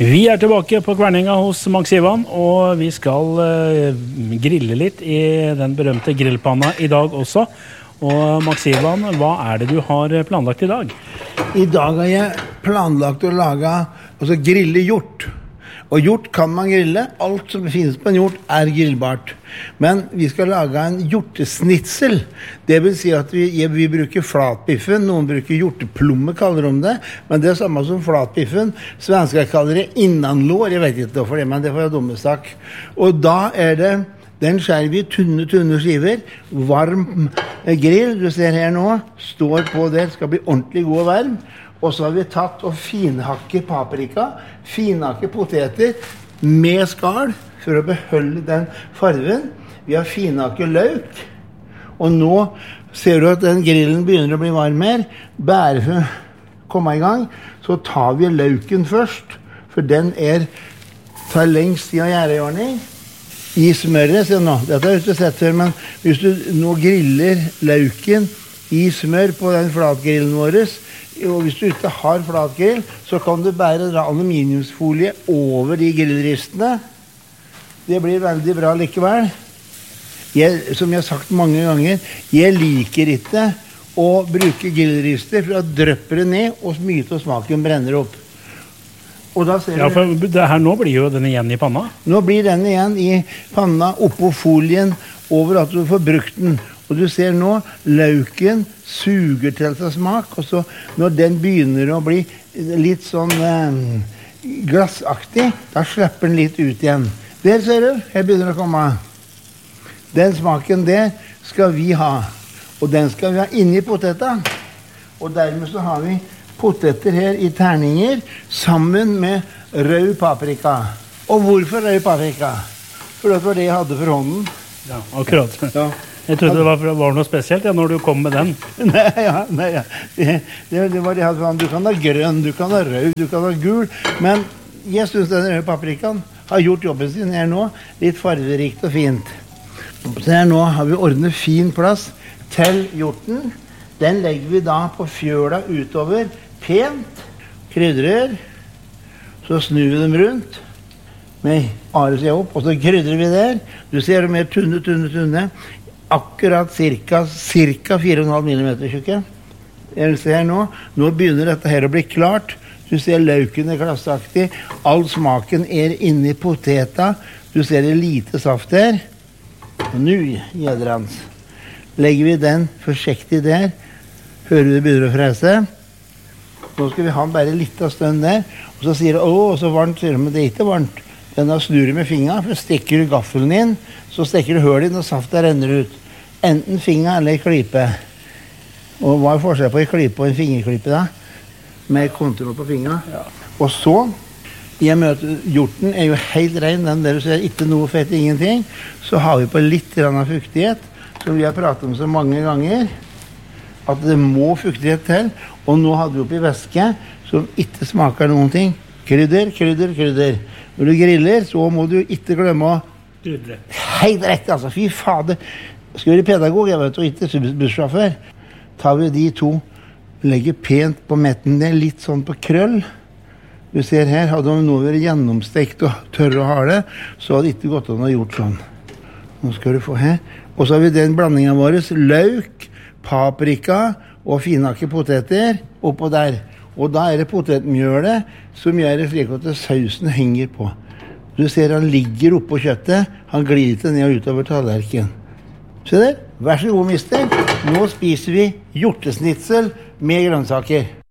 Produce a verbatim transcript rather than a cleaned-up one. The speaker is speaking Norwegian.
Vi er tilbake på Kverninga hos Max Ivan, og vi skal uh, grille litt i den berømte grillpanna i dag også. Og Max Ivan, hva er det du har planlagt i dag? I dag har jeg planlagt å lage, altså grille hjort. Og hjort kan man grille. Alt som finnes på en hjort er grillbart. Men vi skal lage en hjortesnitsel. Det vil si at vi, vi bruker flatbiffen. Noen bruker hjorteplomme, kaller de det. Men det er samme som flatbiffen. Svensker kaller det innanlår. Jeg vet ikke hvorfor det, men det får jeg dummestak. Og da er det, den skjærer vi tunne, tunne skiver. Varm grill, du ser her nå, står på der, skal bli ordentlig god og varm. Og så har vi tatt og finhakke paprika, finhakke poteter med skall for å beholde den farven. Vi har finhakke løk, og nå ser du at den grillen begynner å bli varm her. Bare for å komme i gang, så tar vi løken først, for den er, tar lengst tid å gjøre i ordning. I smøret, se nå, dette har jeg ikke sett før, men hvis du nå griller løken i smør på den flatgrillen vår, og hvis du ikke har flatgrill, så kan du bare dra aluminiumsfolie over de grillristene. Det blir veldig bra likevel. Jeg, som jeg har sagt mange ganger, jeg liker ikke å bruke grillrister, for da drøpper det ned, og mye av smaken brenner opp. Og da ser ja, for det her nå blir jo den igjen i panna. Nå blir den igjen i panna, oppå folien, over at du får brukt den. Og du ser nå, løken suger til seg smak, og så når den begynner å bli litt sånn eh, glassaktig, da slipper den litt ut igjen. Der ser du, her begynner det å komme. Den smaken der skal vi ha, og den skal vi ha inni poteta. Og dermed så har vi poteter her i terninger, sammen med rød paprika. Og hvorfor rød paprika? For det var det jeg hadde for hånden. Ja, akkurat. Ja. Jeg trodde det var, var noe spesielt ja, når du kom med den. Nei, ja, nei, ja. Det, det, det var det jeg hadde for hånden. Du kan ha grønn, du kan ha rød, du kan ha gul. Men jeg synes den røde paprikaen har gjort jobben sin her nå. Litt farverikt og fint. Så her nå har vi ordnet fin plass til hjorten. Den legger vi da på fjøla utover. Pent. Krydrer. Så snur vi dem rundt. Med are seg opp. Og så krydrer vi der. Du ser det mer tunne, tunne, tunne. Akkurat cirka, cirka fire komma fem millimeter tjukke. Jeg ser nå. Nå begynner dette her å bli klart. Du ser løken er glassaktig. All smaken er inne i poteta. Du ser det lite saft der. Og nå, gjedrans, legger vi den forsiktig der. Hører du det begynner å frese? Nå skal vi ha den bare litt av stund der. Og så sier du, åh, så varmt, sier du, men det er ikke varmt. Den da snur du med fingeren, for stikker du gaffelen inn, så stikker du høl inn, og saften renner ut. Enten finger eller klype. Og hva er forskjell på en klype og en fingerklype da? Med kontroll på fingeren. Ja. Og så, jeg møter, hjorten er jo helt ren, den der du ser, ikke noe fett, ingenting. Så har vi på litt grann av fuktighet, som vi har pratet om så mange ganger, at det må fuktighet til. Og nå hadde vi oppi væske, som ikke smaker noen ting. Krydder, krydder, krydder. Når du griller, så må du ikke glemme å krydre. Helt rett, altså. Fy fader. Skal vi være pedagog, jeg vet, og ikke bussjåfør. Tar vi de to, legger pent på metten der, litt sånn på krøll. Du ser her, hadde vi nå vært gjennomstekt og tørre å ha det, så hadde det ikke gått an å ha gjort sånn. Nå skal du få her. Og så har vi den blandingen vår, løk, paprika og finhakke poteter oppå der. Og da er det potetmjølet som gjør det slik at sausen henger på. Du ser han ligger oppå kjøttet, han glir ikke ned og utover tallerken. Se der, vær så god, mister. Nå spiser vi hjortesnitsel med grønnsaker.